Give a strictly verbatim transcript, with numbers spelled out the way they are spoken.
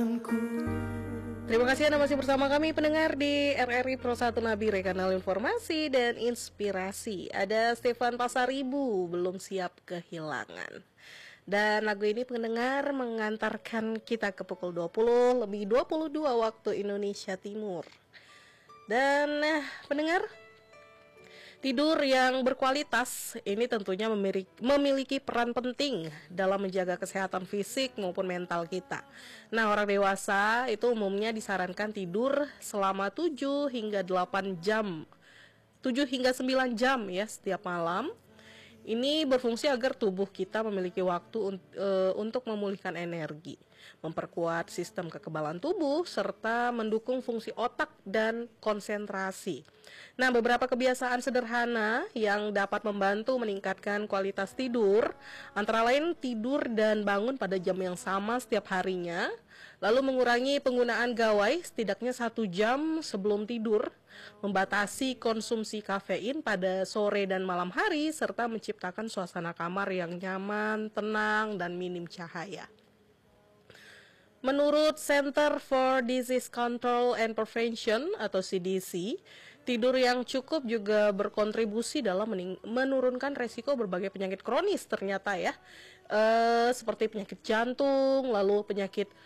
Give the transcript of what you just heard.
Terima kasih Anda masih bersama kami pendengar di R R I Pro satu Nabire, kanal informasi dan inspirasi. Ada Stefan Pasaribu, Belum Siap Kehilangan. Dan lagu ini pendengar mengantarkan kita ke pukul dua puluh lebih dua puluh dua waktu Indonesia Timur. Dan eh, pendengar, tidur yang berkualitas ini tentunya memiliki, memiliki peran penting dalam menjaga kesehatan fisik maupun mental kita. Nah, orang dewasa itu umumnya disarankan tidur selama tujuh hingga delapan jam. tujuh hingga sembilan jam ya setiap malam. Ini berfungsi agar tubuh kita memiliki waktu un- e, untuk memulihkan energi, memperkuat sistem kekebalan tubuh, serta mendukung fungsi otak dan konsentrasi. Nah, beberapa kebiasaan sederhana yang dapat membantu meningkatkan kualitas tidur, antara lain tidur dan bangun pada jam yang sama setiap harinya, lalu mengurangi penggunaan gawai setidaknya satu jam sebelum tidur, membatasi konsumsi kafein pada sore dan malam hari, serta menciptakan suasana kamar yang nyaman, tenang, dan minim cahaya. Menurut Center for Disease Control and Prevention atau C D C, tidur yang cukup juga berkontribusi dalam mening- menurunkan resiko berbagai penyakit kronis ternyata ya, e, seperti penyakit jantung, lalu penyakit